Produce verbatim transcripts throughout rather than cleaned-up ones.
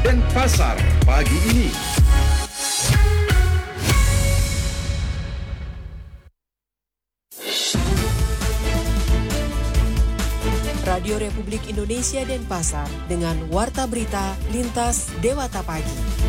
Denpasar pagi ini. Radio Republik Indonesia Denpasar dengan Warta Berita Lintas Dewata Pagi.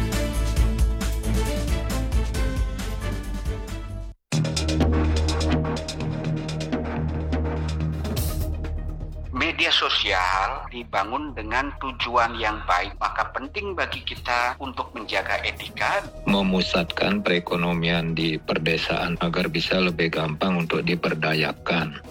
Media sosial dibangun dengan tujuan yang baik, maka penting bagi kita untuk menjaga etika. Memusatkan perekonomian di perdesaan agar bisa lebih gampang untuk diperdayakan.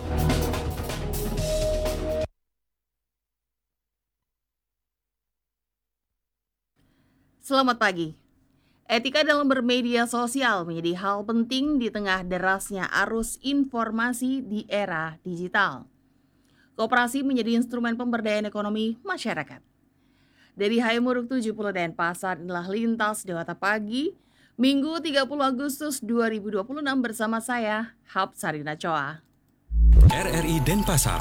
Selamat pagi. Etika dalam bermedia sosial menjadi hal penting di tengah derasnya arus informasi di era digital. Koperasi menjadi instrumen pemberdayaan ekonomi masyarakat. Dari Hayamuruk tujuh puluh Denpasar, inilah Lintas Dewata Pagi, Minggu tiga puluh Agustus dua ribu dua puluh enam bersama saya, Hapsarina Choa. R R I Denpasar.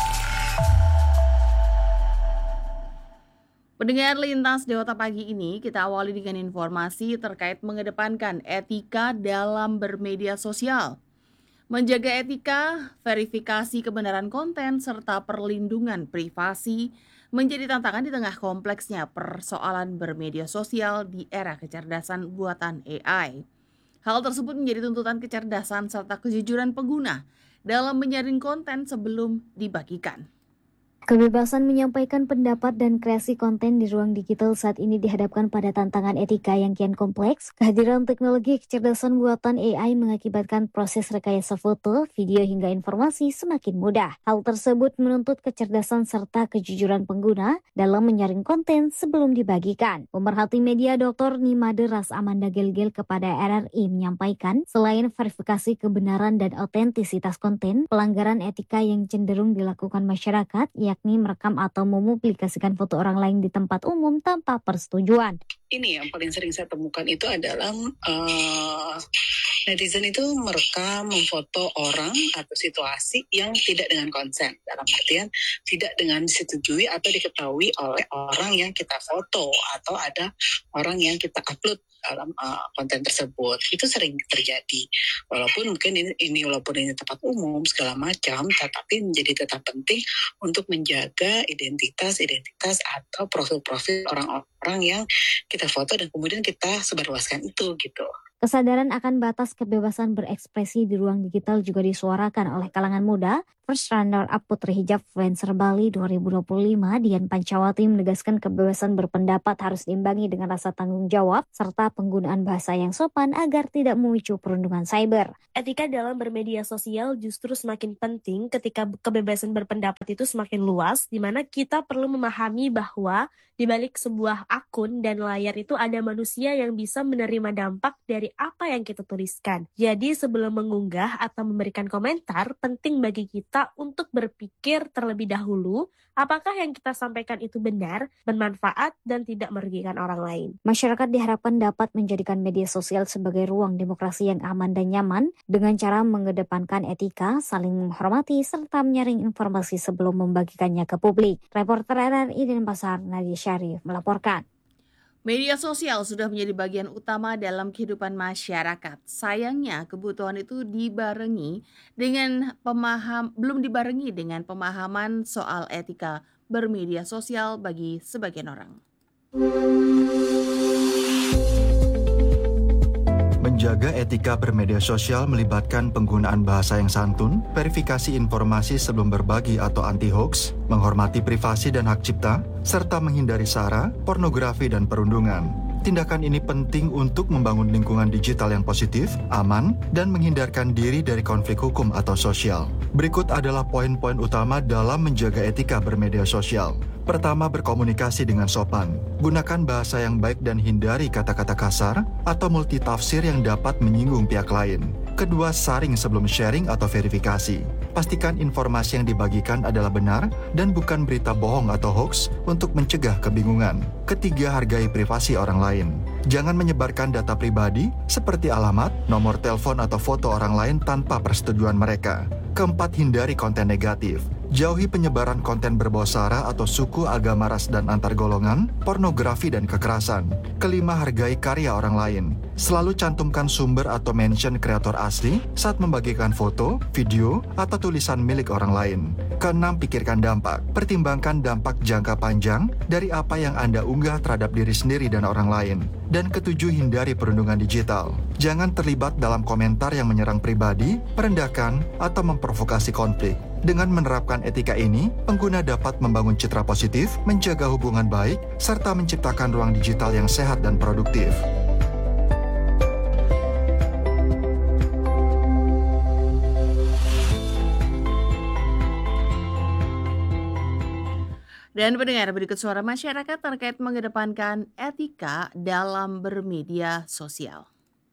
Pendengar Lintas Dewata Pagi ini, kita awali dengan informasi terkait mengedepankan etika dalam bermedia sosial. Menjaga etika, verifikasi kebenaran konten, serta perlindungan privasi menjadi tantangan di tengah kompleksnya persoalan bermedia sosial di era kecerdasan buatan A I. Hal tersebut menjadi tuntutan kecerdasan serta kejujuran pengguna dalam menyaring konten sebelum dibagikan. Kebebasan menyampaikan pendapat dan kreasi konten di ruang digital saat ini dihadapkan pada tantangan etika yang kian kompleks. Kehadiran teknologi kecerdasan buatan A I mengakibatkan proses rekayasa foto, video hingga informasi semakin mudah. Hal tersebut menuntut kecerdasan serta kejujuran pengguna dalam menyaring konten sebelum dibagikan. Pemerhati media Doktor Nimade Ras Amanda Gelgel kepada R R I menyampaikan, selain verifikasi kebenaran dan autentisitas konten, pelanggaran etika yang cenderung dilakukan masyarakat, yakni merekam atau mempublikasikan foto orang lain di tempat umum tanpa persetujuan. Ini yang paling sering saya temukan itu adalah uh, netizen itu merekam, memfoto orang atau situasi yang tidak dengan konsen. Dalam artian tidak dengan disetujui atau diketahui oleh orang yang kita foto atau ada orang yang kita upload dalam uh, konten tersebut. Itu sering terjadi. Walaupun mungkin ini, ini walaupun ini tempat umum segala macam, tetapi menjadi tetap penting untuk menjaga identitas-identitas atau profil-profil orang-orang yang kita foto dan kemudian kita sebarluaskan itu gitu. Kesadaran akan batas kebebasan berekspresi di ruang digital juga disuarakan oleh kalangan muda. First runner-up Putri Hijab Influencer Bali dua ribu dua puluh lima, Dian Pancawati menegaskan kebebasan berpendapat harus diimbangi dengan rasa tanggung jawab serta penggunaan bahasa yang sopan agar tidak memicu perundungan cyber. Etika dalam bermedia sosial justru semakin penting ketika kebebasan berpendapat itu semakin luas, di mana kita perlu memahami bahwa di balik sebuah akun dan layar itu ada manusia yang bisa menerima dampak dari apa yang kita tuliskan. Jadi sebelum mengunggah atau memberikan komentar, penting bagi kita untuk berpikir terlebih dahulu apakah yang kita sampaikan itu benar, bermanfaat, dan tidak merugikan orang lain. Masyarakat diharapkan dapat menjadikan media sosial sebagai ruang demokrasi yang aman dan nyaman dengan cara mengedepankan etika, saling menghormati, serta menyaring informasi sebelum membagikannya ke publik. Reporter R R I Denpasar, Nadia Syarif melaporkan. Media sosial sudah menjadi bagian utama dalam kehidupan masyarakat. Sayangnya kebutuhan itu dibarengi dengan pemaham belum dibarengi dengan pemahaman soal etika bermedia sosial bagi sebagian orang. Menjaga etika bermedia sosial melibatkan penggunaan bahasa yang santun, verifikasi informasi sebelum berbagi atau anti-hoax, menghormati privasi dan hak cipta, serta menghindari sara, pornografi, dan perundungan. Tindakan ini penting untuk membangun lingkungan digital yang positif, aman, dan menghindarkan diri dari konflik hukum atau sosial. Berikut adalah poin-poin utama dalam menjaga etika bermedia sosial. Pertama, berkomunikasi dengan sopan. Gunakan bahasa yang baik dan hindari kata-kata kasar atau multitafsir yang dapat menyinggung pihak lain. Kedua, saring sebelum sharing atau verifikasi. Pastikan informasi yang dibagikan adalah benar dan bukan berita bohong atau hoax untuk mencegah kebingungan. Ketiga, hargai privasi orang lain. Jangan menyebarkan data pribadi seperti alamat, nomor telepon atau foto orang lain tanpa persetujuan mereka. Keempat, hindari konten negatif. Jauhi penyebaran konten berbau sara atau suku, agama, ras, dan antar golongan, pornografi, dan kekerasan. Kelima, hargai karya orang lain. Selalu cantumkan sumber atau mention kreator asli saat membagikan foto, video, atau tulisan milik orang lain. Keenam, pikirkan dampak. Pertimbangkan dampak jangka panjang dari apa yang Anda unggah terhadap diri sendiri dan orang lain. Dan ketujuh, hindari perundungan digital. Jangan terlibat dalam komentar yang menyerang pribadi, merendahkan, atau memprovokasi konflik. Dengan menerapkan etika ini, pengguna dapat membangun citra positif, menjaga hubungan baik, serta menciptakan ruang digital yang sehat dan produktif. Dan pendengar, berikut suara masyarakat terkait mengedepankan etika dalam bermedia sosial.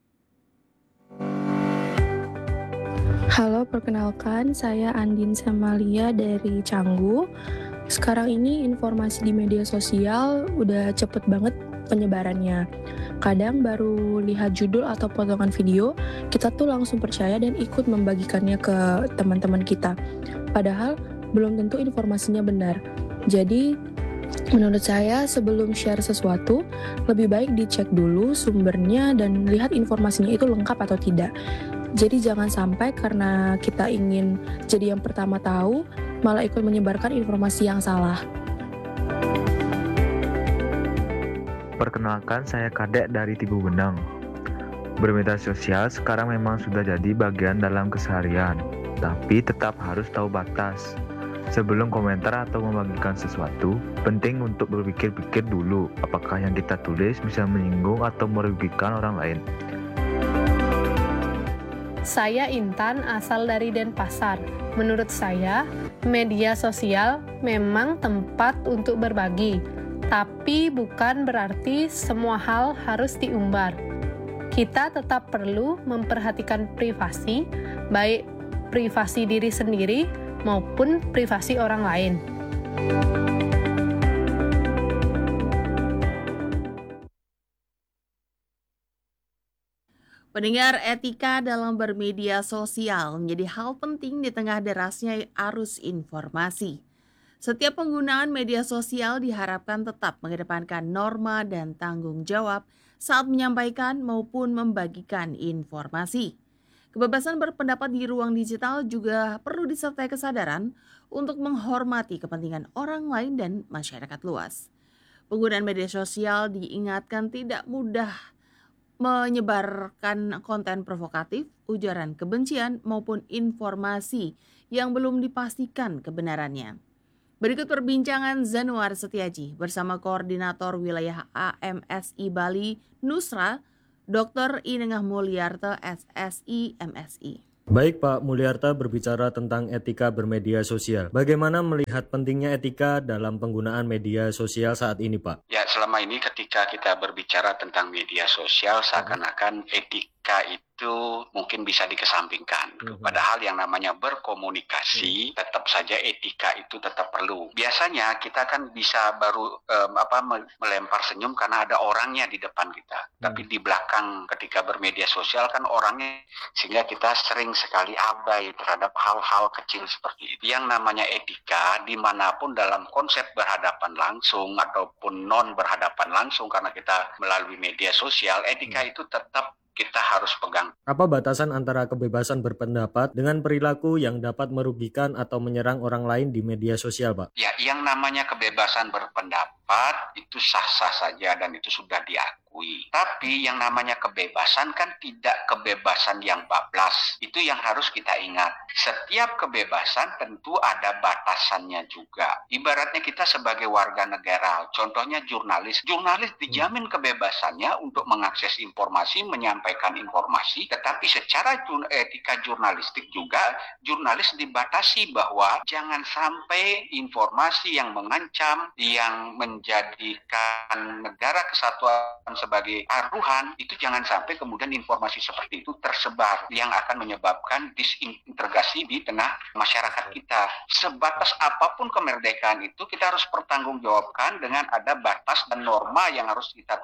Halo, perkenalkan saya Andin Samalia dari Canggu. Sekarang ini informasi di media sosial udah cepet banget penyebarannya. Kadang baru lihat judul atau potongan video, kita tuh langsung percaya dan ikut membagikannya ke teman-teman kita. Padahal belum tentu informasinya benar. Jadi, menurut saya sebelum share sesuatu, lebih baik dicek dulu sumbernya dan lihat informasinya itu lengkap atau tidak. Jadi jangan sampai karena kita ingin jadi yang pertama tahu, malah ikut menyebarkan informasi yang salah. Perkenalkan, saya Kadek dari Tibu Benang. Bermedia sosial sekarang memang sudah jadi bagian dalam keseharian, tapi tetap harus tahu batas. Sebelum komentar atau membagikan sesuatu, penting untuk berpikir-pikir dulu apakah yang kita tulis bisa menyinggung atau merugikan orang lain. Saya Intan, asal dari Denpasar. Menurut saya, media sosial memang tempat untuk berbagi, tapi bukan berarti semua hal harus diumbar. Kita tetap perlu memperhatikan privasi, baik privasi diri sendiri maupun privasi orang lain. Pendengar, etika dalam bermedia sosial menjadi hal penting di tengah derasnya arus informasi. Setiap penggunaan media sosial diharapkan tetap mengedepankan norma dan tanggung jawab saat menyampaikan maupun membagikan informasi. Kebebasan berpendapat di ruang digital juga perlu disertai kesadaran untuk menghormati kepentingan orang lain dan masyarakat luas. Penggunaan media sosial diingatkan tidak mudah menyebarkan konten provokatif, ujaran kebencian maupun informasi yang belum dipastikan kebenarannya. Berikut perbincangan Zanuar Setiaji bersama Koordinator Wilayah A M S I Bali Nusra, Doktor Inengah Mulyarta S S I M S I. Baik Pak Mulyarta, berbicara tentang etika bermedia sosial. Bagaimana melihat pentingnya etika dalam penggunaan media sosial saat ini Pak? Ya, selama ini ketika kita berbicara tentang media sosial, seakan-akan etika itu mungkin bisa dikesampingkan. Mm-hmm. Padahal yang namanya berkomunikasi, mm-hmm. tetap saja etika itu tetap perlu. Biasanya kita kan bisa baru um, apa melempar senyum karena ada orangnya di depan kita. Mm-hmm. Tapi di belakang ketika bermedia sosial kan orangnya, sehingga kita sering sekali abai terhadap hal-hal kecil seperti itu. Yang namanya etika dimanapun dalam konsep berhadapan langsung ataupun non berhadapan langsung karena kita melalui media sosial, etika mm-hmm. itu tetap kita harus pegang. Apa batasan antara kebebasan berpendapat dengan perilaku yang dapat merugikan atau menyerang orang lain di media sosial, Pak? Ya, yang namanya kebebasan berpendapat itu sah-sah saja dan itu sudah diakui. Tapi yang namanya kebebasan kan tidak kebebasan yang bablas. Itu yang harus kita ingat. Setiap kebebasan tentu ada batasannya juga. Ibaratnya kita sebagai warga negara, contohnya jurnalis. Jurnalis dijamin kebebasannya untuk mengakses informasi, menyampaikan informasi, tetapi secara etika jurnalistik juga, jurnalis dibatasi bahwa jangan sampai informasi yang mengancam, yang menjadikan negara kesatuan sebagai taruhan, itu jangan sampai kemudian informasi seperti itu tersebar yang akan menyebabkan disintegrasi di tengah masyarakat kita. Sebatas apapun kemerdekaan itu kita harus pertanggungjawabkan dengan ada batas dan norma yang harus kita tetap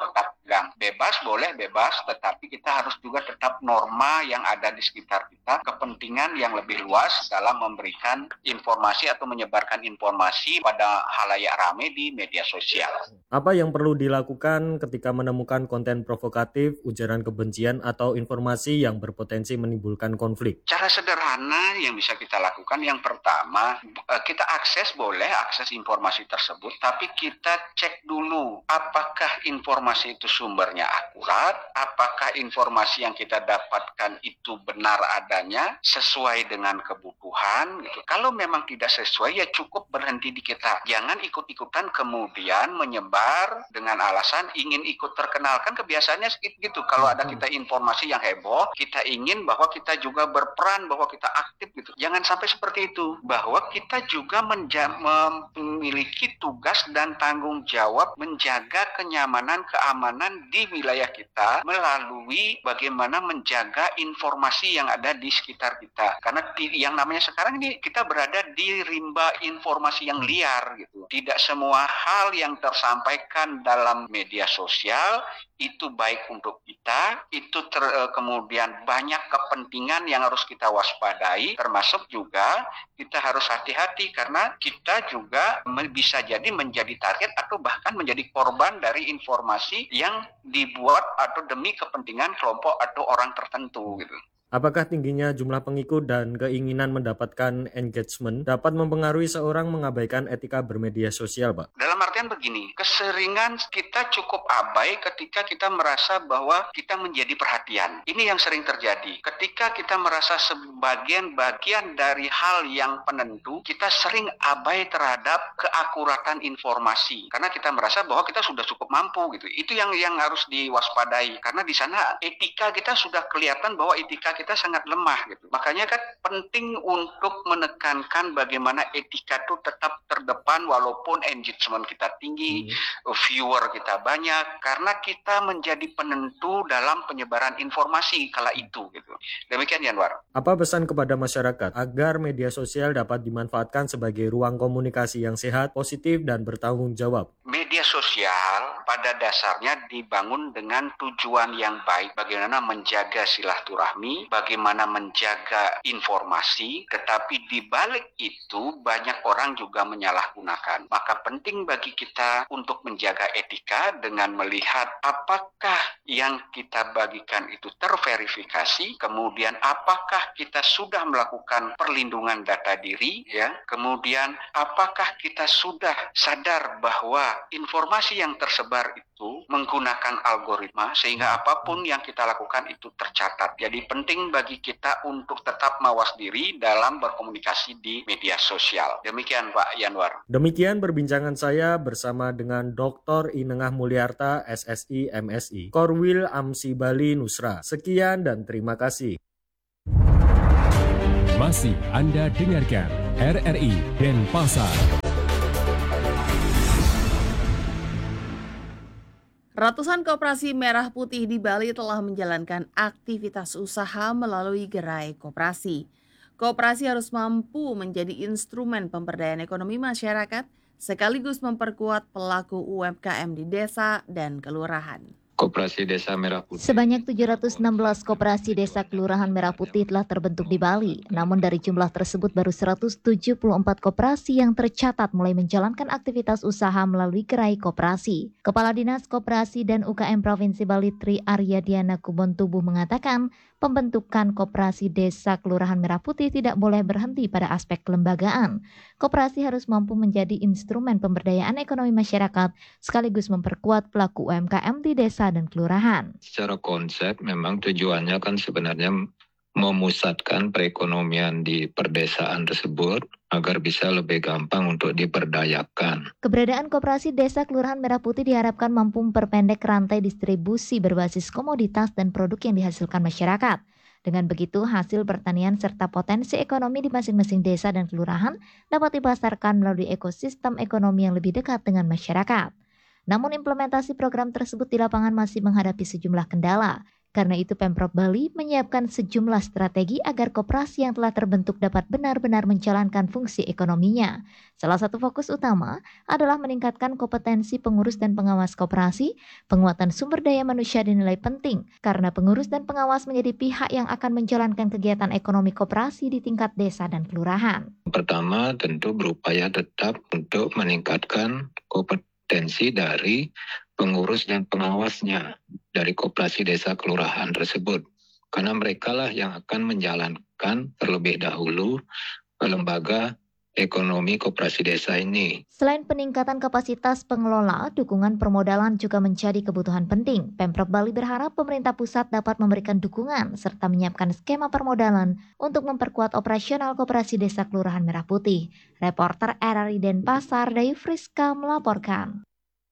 pegang. Bebas boleh bebas, tetapi kita harus juga tetap norma yang ada di sekitar kita, kepentingan yang lebih luas dalam memberikan informasi atau menyebarkan informasi pada halayak ramai di media sosial. Apa yang perlu dilakukan ketika menemukan konten provokatif, ujaran kebencian, atau informasi yang berpotensi menimbulkan konflik? Cara sederhana yang bisa kita lakukan, yang pertama, kita akses boleh akses informasi tersebut, tapi kita cek dulu apakah informasi itu sumbernya akurat, apakah informasi yang kita dapatkan itu benar adanya, sesuai dengan kebutuhan. Gitu. Kalau memang tidak sesuai, ya cukup berhenti di kita. Jangan ikut-ikutan kemudian menyebar dengan alasan ingin ikut terkenalkan. Kebiasaannya gitu. Kalau ada kita informasi yang heboh, kita ingin bahwa kita juga berperan, bahwa kita aktif gitu. Jangan sampai seperti itu. Bahwa kita juga menja- memiliki tugas dan tanggung jawab menjaga kenyamanan, keamanan di wilayah kita melalui bagaimana menjaga informasi yang ada di sekitar kita. Karena di, yang namanya sekarang ini kita berada di rimba informasi yang liar gitu. Tidak semua hal yang tersampaikan dalam media sosial itu baik untuk kita, itu ter, kemudian banyak kepentingan yang harus kita waspadai, termasuk juga kita harus hati-hati karena kita juga bisa jadi menjadi target atau bahkan menjadi korban dari informasi yang dibuat atau demi kepentingan kelompok atau orang tertentu gitu. Apakah tingginya jumlah pengikut dan keinginan mendapatkan engagement dapat mempengaruhi seorang mengabaikan etika bermedia sosial, Pak? Dalam artian begini, keseringan kita cukup abai ketika kita merasa bahwa kita menjadi perhatian. Ini yang sering terjadi. Ketika kita merasa sebagian bagian dari hal yang penentu, kita sering abai terhadap keakuratan informasi. Karena kita merasa bahwa kita sudah cukup mampu gitu. Itu yang yang harus diwaspadai. Karena di sana etika kita sudah kelihatan bahwa etika kita sangat lemah gitu. Makanya kan penting untuk menekankan bagaimana etika itu tetap terdepan walaupun engagement kita tinggi, hmm. viewer kita banyak, karena kita menjadi penentu dalam penyebaran informasi kala itu gitu. Demikian Yanwar. Apa pesan kepada masyarakat agar media sosial dapat dimanfaatkan sebagai ruang komunikasi yang sehat, positif, dan bertanggung jawab? Media sosial pada dasarnya dibangun dengan tujuan yang baik, bagaimana menjaga silaturahmi, bagaimana menjaga informasi, tetapi di balik itu banyak orang juga menyalahgunakan. Maka penting bagi kita untuk menjaga etika dengan melihat apakah yang kita bagikan itu terverifikasi, kemudian apakah kita sudah melakukan perlindungan data diri, ya, kemudian apakah kita sudah sadar bahwa informasi yang tersebar itu menggunakan algoritma sehingga apapun yang kita lakukan itu tercatat. Jadi penting bagi kita untuk tetap mawas diri dalam berkomunikasi di media sosial. Demikian Pak Yanwar. Demikian perbincangan saya bersama dengan Doktor Inengah Mulyarta, S S I M Si, Korwil Amsi Bali Nusra. Sekian dan terima kasih. Masih Anda dengarkan R R I Denpasar. Ratusan koperasi merah putih di Bali telah menjalankan aktivitas usaha melalui gerai koperasi. Koperasi harus mampu menjadi instrumen pemberdayaan ekonomi masyarakat sekaligus memperkuat pelaku U M K M di desa dan kelurahan. Koperasi Desa Merah Putih. Sebanyak tujuh ratus enam belas koperasi desa kelurahan Merah Putih telah terbentuk di Bali. Namun dari jumlah tersebut baru seratus tujuh puluh empat koperasi yang tercatat mulai menjalankan aktivitas usaha melalui gerai koperasi. Kepala Dinas Koperasi dan U K M Provinsi Bali Tri Arya Diana Kubontubuh mengatakan, pembentukan koperasi desa kelurahan Merah Putih tidak boleh berhenti pada aspek kelembagaan. Koperasi harus mampu menjadi instrumen pemberdayaan ekonomi masyarakat sekaligus memperkuat pelaku U M K M di desa dan kelurahan. Secara konsep memang tujuannya kan sebenarnya memusatkan perekonomian di perdesaan tersebut agar bisa lebih gampang untuk diperdayakan. Keberadaan koperasi desa kelurahan Merah Putih diharapkan mampu memperpendek rantai distribusi berbasis komoditas dan produk yang dihasilkan masyarakat. Dengan begitu, hasil pertanian serta potensi ekonomi di masing-masing desa dan kelurahan dapat dipasarkan melalui ekosistem ekonomi yang lebih dekat dengan masyarakat. Namun implementasi program tersebut di lapangan masih menghadapi sejumlah kendala, Karena itu Pemprov Bali menyiapkan sejumlah strategi agar koperasi yang telah terbentuk dapat benar-benar menjalankan fungsi ekonominya. Salah satu fokus utama adalah meningkatkan kompetensi pengurus dan pengawas koperasi, penguatan sumber daya manusia dinilai penting karena pengurus dan pengawas menjadi pihak yang akan menjalankan kegiatan ekonomi koperasi di tingkat desa dan kelurahan. Pertama, tentu berupaya tetap untuk meningkatkan kompetensi dari pengurus dan pengawasnya dari koperasi desa kelurahan tersebut. Karena mereka lah yang akan menjalankan terlebih dahulu lembaga ekonomi koperasi desa ini. Selain peningkatan kapasitas pengelola, dukungan permodalan juga menjadi kebutuhan penting. Pemprov Bali berharap pemerintah pusat dapat memberikan dukungan serta menyiapkan skema permodalan untuk memperkuat operasional koperasi desa kelurahan Merah Putih. Reporter R R I Denpasar, Dayu Friska melaporkan.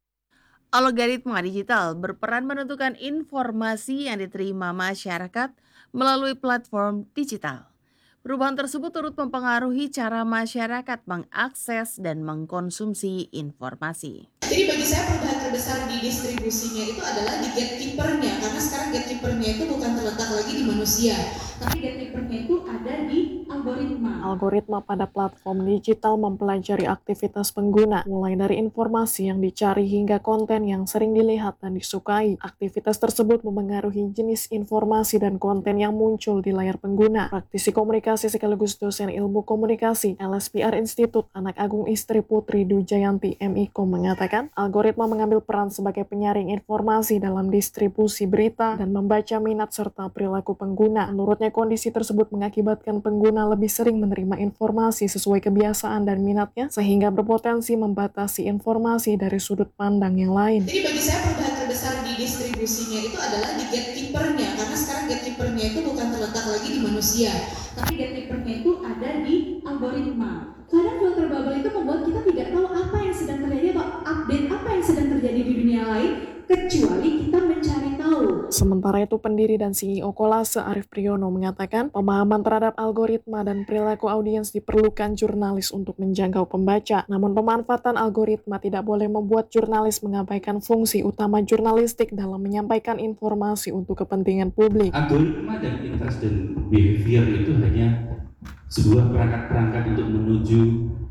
Algoritma digital berperan menentukan informasi yang diterima masyarakat melalui platform digital. Perubahan tersebut turut mempengaruhi cara masyarakat mengakses dan mengkonsumsi informasi. Jadi bagi saya perubahan terbesar di distribusinya itu adalah di gatekeeper-nya, karena sekarang gatekeeper-nya itu bukan terletak lagi di manusia, tapi gatekeeper-nya itu ada di algoritma. Algoritma pada platform digital mempelajari aktivitas pengguna, mulai dari informasi yang dicari hingga konten yang sering dilihat dan disukai. Aktivitas tersebut memengaruhi jenis informasi dan konten yang muncul di layar pengguna. Praktisi komunikasi sekaligus dosen ilmu komunikasi L S P R Institute Anak Agung Istri Putri Dujayanti M I K O mengatakan, algoritma mengambil peran sebagai penyaring informasi dalam distribusi berita dan membaca minat serta perilaku pengguna. Menurutnya, kondisi tersebut mengakibatkan pengguna lebih sering menerima informasi sesuai kebiasaan dan minatnya, sehingga berpotensi membatasi informasi dari sudut pandang yang lain. Jadi bagi saya perubahan terbesar di distribusinya itu adalah di gatekeeper-nya, karena sekarang gatekeeper-nya itu bukan terletak lagi di manusia, tapi gatekeeper-nya itu ada di algoritma. Kadang filter bubble itu membuat kita tidak tahu apa yang sedang terjadi atau update apa yang sedang terjadi di dunia lain, kecuali kita mencari tahu. Sementara itu, pendiri dan C E O Kolase Arif Priyono mengatakan pemahaman terhadap algoritma dan perilaku audiens diperlukan jurnalis untuk menjangkau pembaca. Namun pemanfaatan algoritma tidak boleh membuat jurnalis mengabaikan fungsi utama jurnalistik dalam menyampaikan informasi untuk kepentingan publik. Algoritma dan interest dan behavior itu hanya sebuah perangkat-perangkat untuk menuju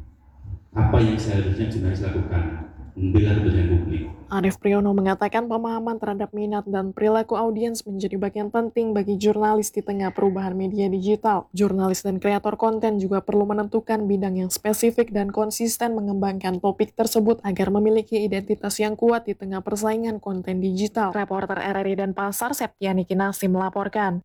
apa yang seharusnya jurnalis lakukan, membela kepentingan publik. Arif Priyono mengatakan pemahaman terhadap minat dan perilaku audiens menjadi bagian penting bagi jurnalis di tengah perubahan media digital. Jurnalis dan kreator konten juga perlu menentukan bidang yang spesifik dan konsisten mengembangkan topik tersebut agar memiliki identitas yang kuat di tengah persaingan konten digital. Reporter R R I Denpasar, Septiani Kinasi melaporkan.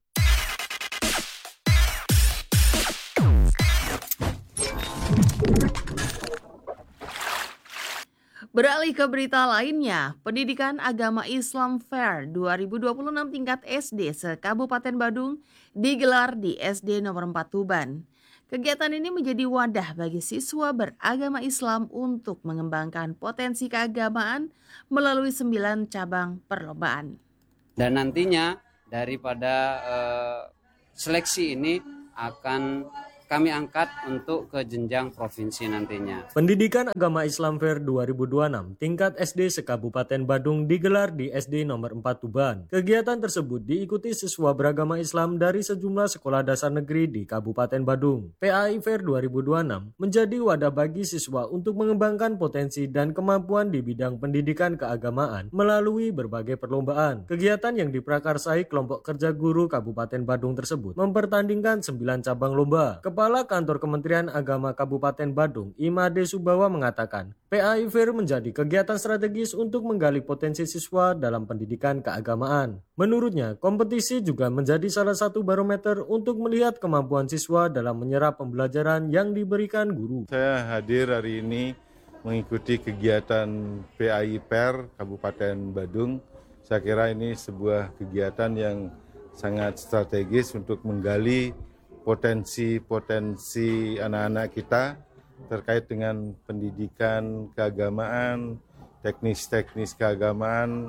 Beralih ke berita lainnya, Pendidikan Agama Islam Fair dua ribu dua puluh enam tingkat S D se-Kabupaten Badung digelar di S D nomor empat Tuban. Kegiatan ini menjadi wadah bagi siswa beragama Islam untuk mengembangkan potensi keagamaan melalui sembilan cabang perlombaan. Dan nantinya daripada eh, seleksi ini akan kami angkat untuk ke jenjang provinsi nantinya. Pendidikan Agama Islam Fair dua ribu dua puluh enam tingkat S D se-Kabupaten Badung digelar di S D nomor empat Tuban. Kegiatan tersebut diikuti siswa beragama Islam dari sejumlah sekolah dasar negeri di Kabupaten Badung. P A I Fair dua ribu dua puluh enam menjadi wadah bagi siswa untuk mengembangkan potensi dan kemampuan di bidang pendidikan keagamaan melalui berbagai perlombaan. Kegiatan yang diprakarsai kelompok kerja guru Kabupaten Badung tersebut mempertandingkan sembilan cabang lomba. Kepala Kantor Kementerian Agama Kabupaten Badung, Imade Subawa mengatakan, P A I Fair menjadi kegiatan strategis untuk menggali potensi siswa dalam pendidikan keagamaan. Menurutnya, kompetisi juga menjadi salah satu barometer untuk melihat kemampuan siswa dalam menyerap pembelajaran yang diberikan guru. Saya hadir hari ini mengikuti kegiatan P A I Fair Kabupaten Badung. Saya kira ini sebuah kegiatan yang sangat strategis untuk menggali potensi-potensi anak-anak kita terkait dengan pendidikan keagamaan, teknis-teknis keagamaan,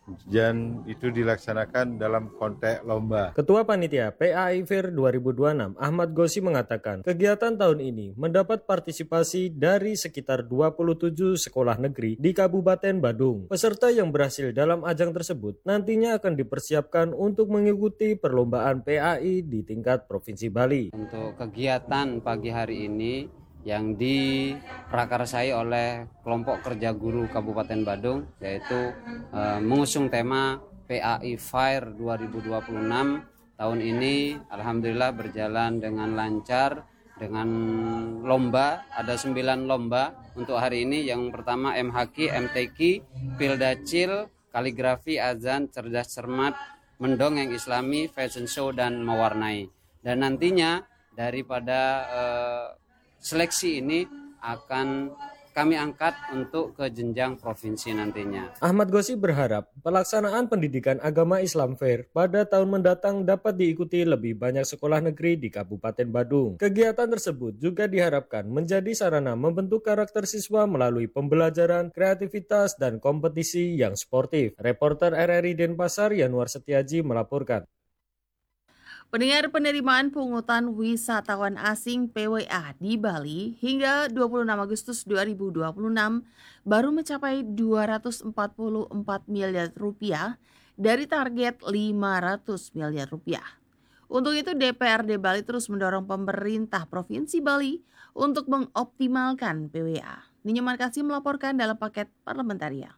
dan itu dilaksanakan dalam konteks lomba. Ketua Panitia P A I Fair dua ribu dua puluh enam Ahmad Gossi mengatakan kegiatan tahun ini mendapat partisipasi dari sekitar dua puluh tujuh sekolah negeri di Kabupaten Badung. Peserta yang berhasil dalam ajang tersebut nantinya akan dipersiapkan untuk mengikuti perlombaan P A I di tingkat Provinsi Bali. Untuk kegiatan pagi hari ini yang diprakarsai oleh kelompok kerja guru Kabupaten Badung, yaitu uh, mengusung tema P A I Fair dua ribu dua puluh enam tahun ini. Alhamdulillah berjalan dengan lancar dengan lomba, ada sembilan lomba untuk hari ini. Yang pertama M H Q, M T Q, Pildacil, kaligrafi, azan, cerdas cermat, mendongeng islami, fashion show, dan mewarnai. Dan nantinya daripada uh, seleksi ini akan kami angkat untuk ke jenjang provinsi nantinya. Ahmad Gossi berharap pelaksanaan pendidikan agama Islam Fair pada tahun mendatang dapat diikuti lebih banyak sekolah negeri di Kabupaten Badung. Kegiatan tersebut juga diharapkan menjadi sarana membentuk karakter siswa melalui pembelajaran, kreativitas, dan kompetisi yang sportif. Reporter R R I Denpasar Yanuar Setiaji melaporkan. Pendengar, penerimaan pungutan wisatawan asing P W A di Bali hingga dua puluh enam Agustus dua ribu dua puluh enam baru mencapai dua ratus empat puluh empat miliar rupiah dari target lima ratus miliar rupiah. Untuk itu D P R D Bali terus mendorong pemerintah Provinsi Bali untuk mengoptimalkan P W A. Ninyoman Kasih melaporkan dalam paket Parlementaria.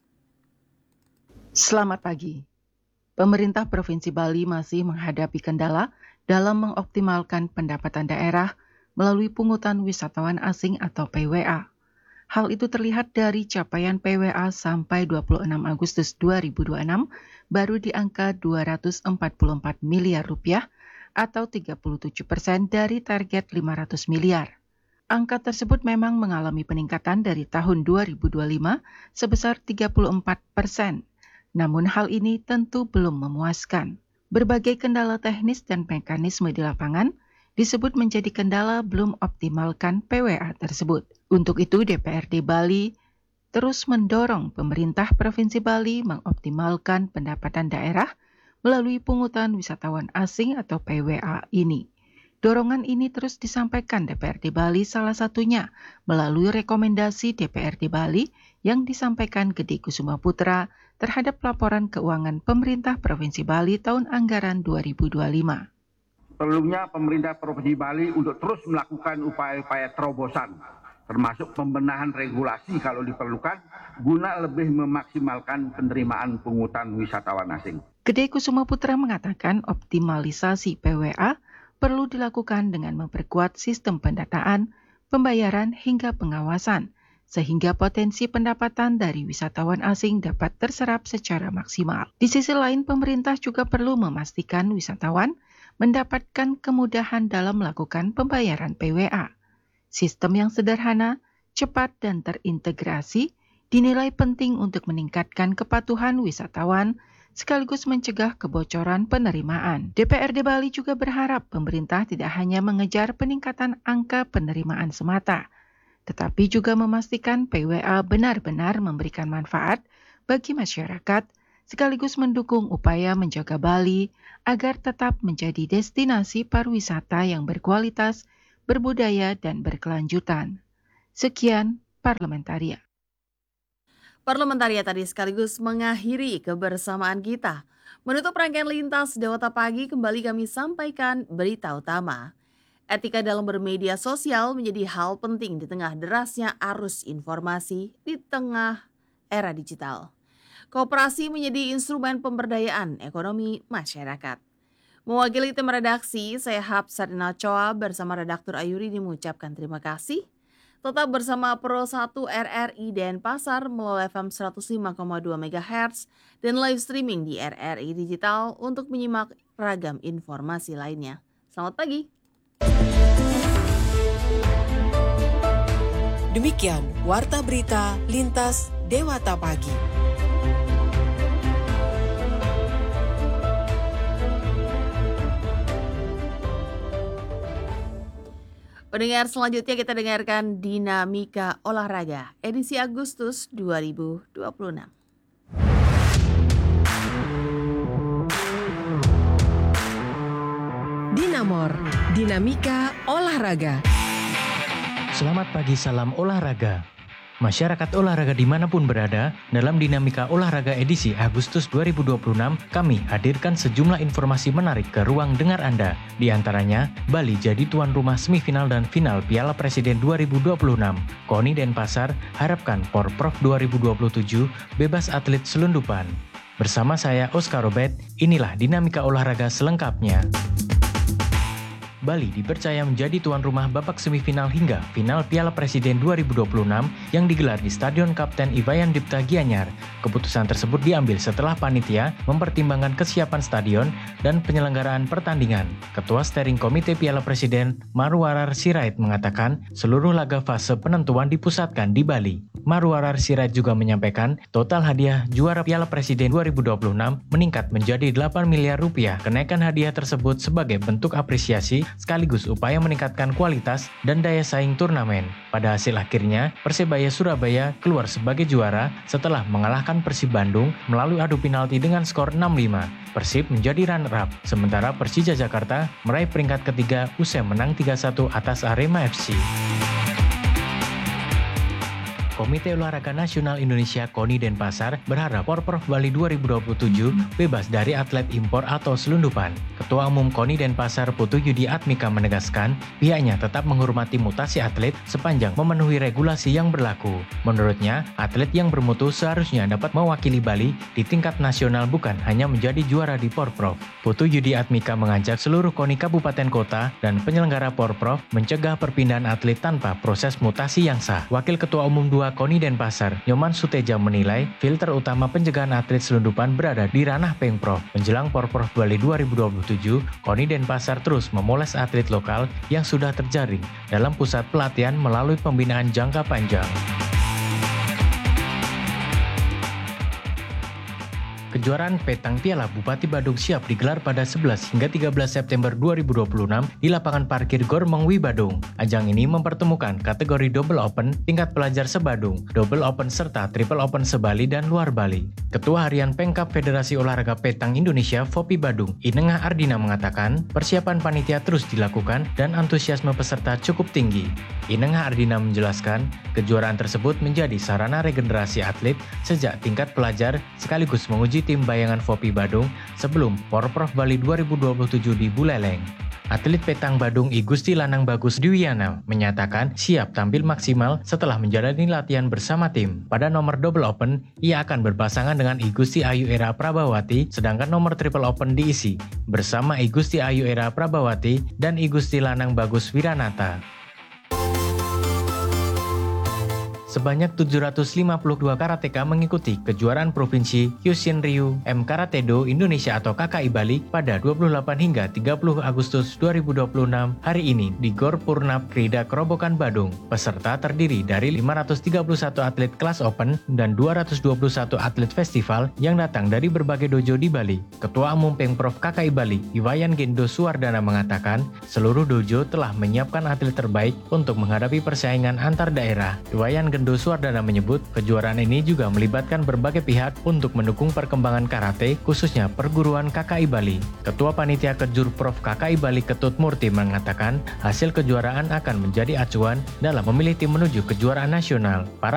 Selamat pagi. Pemerintah Provinsi Bali masih menghadapi kendala dalam mengoptimalkan pendapatan daerah melalui pungutan wisatawan asing atau P W A. Hal itu terlihat dari capaian P W A sampai dua puluh enam Agustus dua ribu dua puluh enam baru di angka dua ratus empat puluh empat miliar rupiah atau tiga puluh tujuh persen dari target lima ratus miliar. Angka tersebut memang mengalami peningkatan dari tahun dua ribu dua puluh lima sebesar tiga puluh empat persen. Namun hal ini tentu belum memuaskan. Berbagai kendala teknis dan mekanisme di lapangan disebut menjadi kendala belum optimalkan P W A tersebut. Untuk itu D P R D Bali terus mendorong pemerintah Provinsi Bali mengoptimalkan pendapatan daerah melalui pungutan wisatawan asing atau P W A ini. Dorongan ini terus disampaikan D P R D Bali salah satunya melalui rekomendasi D P R D Bali yang disampaikan Gede Kusuma Putra terhadap laporan keuangan pemerintah Provinsi Bali tahun anggaran dua ribu dua puluh lima. Perlunya pemerintah Provinsi Bali untuk terus melakukan upaya-upaya terobosan, termasuk pembenahan regulasi kalau diperlukan, guna lebih memaksimalkan penerimaan pungutan wisatawan asing. Gede Kusuma Putra mengatakan optimalisasi P W A perlu dilakukan dengan memperkuat sistem pendataan, pembayaran, hingga pengawasan, sehingga potensi pendapatan dari wisatawan asing dapat terserap secara maksimal. Di sisi lain, pemerintah juga perlu memastikan wisatawan mendapatkan kemudahan dalam melakukan pembayaran P W A. Sistem yang sederhana, cepat, dan terintegrasi dinilai penting untuk meningkatkan kepatuhan wisatawan sekaligus mencegah kebocoran penerimaan. D P R D Bali juga berharap pemerintah tidak hanya mengejar peningkatan angka penerimaan semata, tetapi juga memastikan P W A benar-benar memberikan manfaat bagi masyarakat, sekaligus mendukung upaya menjaga Bali agar tetap menjadi destinasi pariwisata yang berkualitas, berbudaya, dan berkelanjutan. Sekian Parlementaria. Parlementaria tadi sekaligus mengakhiri kebersamaan kita. Menutup rangkaian lintas Dewata Pagi, kembali kami sampaikan berita utama. Etika dalam bermedia sosial menjadi hal penting di tengah derasnya arus informasi di tengah era digital. Koperasi menjadi instrumen pemberdayaan ekonomi masyarakat. Mewakili tim redaksi, saya Hapsarina Choa bersama redaktur Ayuri mengucapkan terima kasih. Tetap bersama Pro satu R R I Denpasar melalui F M seratus lima koma dua megahertz dan live streaming di R R I Digital untuk menyimak ragam informasi lainnya. Selamat pagi. Demikian Warta Berita Lintas Dewata Pagi. Pendengar, selanjutnya kita dengarkan Dinamika Olahraga edisi Agustus dua ribu dua puluh enam. Glamor, dinamika olahraga. Selamat pagi, salam olahraga. Masyarakat olahraga dimanapun berada, dalam dinamika olahraga edisi Agustus dua ribu dua puluh enam, kami hadirkan sejumlah informasi menarik ke ruang dengar Anda. Di antaranya, Bali jadi tuan rumah semifinal dan final Piala Presiden dua ribu dua puluh enam. KONI Denpasar harapkan Porprov dua ribu dua puluh tujuh bebas atlet selundupan. Bersama saya, Oscar Robert, inilah dinamika olahraga selengkapnya. Bali dipercaya menjadi tuan rumah babak semifinal hingga final Piala Presiden dua ribu dua puluh enam yang digelar di Stadion Kapten Iwayan Dipta Gianyar. Keputusan tersebut diambil setelah panitia mempertimbangkan kesiapan stadion dan penyelenggaraan pertandingan. Ketua Steering Komite Piala Presiden Marwarar Sirait mengatakan seluruh laga fase penentuan dipusatkan di Bali. Marwarar Sirait juga menyampaikan total hadiah juara Piala Presiden dua ribu dua puluh enam meningkat menjadi delapan miliar rupiah. Kenaikan hadiah tersebut sebagai bentuk apresiasi sekaligus upaya meningkatkan kualitas dan daya saing turnamen. Pada hasil akhirnya, Persebaya Surabaya keluar sebagai juara setelah mengalahkan Persib Bandung melalui adu penalti dengan skor enam lima. Persib menjadi runner-up, sementara Persija Jakarta meraih peringkat ketiga usai menang tiga satu atas Arema F C. Komite Olahraga Nasional Indonesia KONI Denpasar berharap Porprov Bali dua ribu dua puluh tujuh bebas dari atlet impor atau selundupan. Ketua Umum KONI Denpasar Putu Yudi Atmika menegaskan pihaknya tetap menghormati mutasi atlet sepanjang memenuhi regulasi yang berlaku. Menurutnya, atlet yang bermutu seharusnya dapat mewakili Bali di tingkat nasional bukan hanya menjadi juara di Porprov. Putu Yudi Atmika mengajak seluruh KONI kabupaten kota dan penyelenggara Porprov mencegah perpindahan atlet tanpa proses mutasi yang sah. Wakil Ketua Umum dua KONI Denpasar, Nyoman Suteja menilai filter utama pencegahan atlet selundupan berada di ranah Pengprov. Menjelang Porprov Bali dua ribu dua puluh tujuh, KONI Denpasar terus memoles atlet lokal yang sudah terjaring dalam pusat pelatihan melalui pembinaan jangka panjang. Kejuaraan Petang Piala Bupati Badung siap digelar pada sebelas hingga tiga belas September dua ribu dua puluh enam di lapangan parkir Gor Mengwi Badung. Ajang ini mempertemukan kategori Double Open, tingkat pelajar se-Badung, Double Open serta Triple Open se-Bali dan luar Bali. Ketua Harian Pengkap Federasi Olahraga Petang Indonesia Fopi Badung, Inengah Ardina mengatakan persiapan panitia terus dilakukan dan antusiasme peserta cukup tinggi. Inengah Ardina menjelaskan kejuaraan tersebut menjadi sarana regenerasi atlet sejak tingkat pelajar sekaligus menguji tim bayangan Fopi Badung sebelum Porprov Bali dua ribu dua puluh tujuh di Buleleng. Atlet Petang Badung I Gusti Lanang Bagus Dwiana menyatakan siap tampil maksimal setelah menjalani latihan bersama tim. Pada nomor Double Open, ia akan berpasangan dengan I Gusti Ayu Era Prabawati, sedangkan nomor Triple Open diisi bersama I Gusti Ayu Era Prabawati dan I Gusti Lanang Bagus Wiranata. Sebanyak tujuh ratus lima puluh dua karateka mengikuti kejuaraan provinsi Kyushin Ryu M Karate-do Indonesia atau K K I Bali pada dua puluh delapan hingga tiga puluh Agustus dua ribu dua puluh enam hari ini di Gor Purnap Krida Kerobokan Badung. Peserta terdiri dari lima ratus tiga puluh satu atlet kelas open dan dua ratus dua puluh satu atlet festival yang datang dari berbagai dojo di Bali. Ketua Umum Pengprov K K I Bali, Iwayan Gendo Suwardana mengatakan seluruh dojo telah menyiapkan atlet terbaik untuk menghadapi persaingan antar daerah. Iwayan Gendo Suwardana menyebut kejuaraan ini juga melibatkan berbagai pihak untuk mendukung perkembangan karate khususnya perguruan K K I Bali. Ketua Panitia Kejurprov K K I Bali Ketut Murti mengatakan hasil kejuaraan akan menjadi acuan dalam memilih tim menuju kejuaraan nasional. Para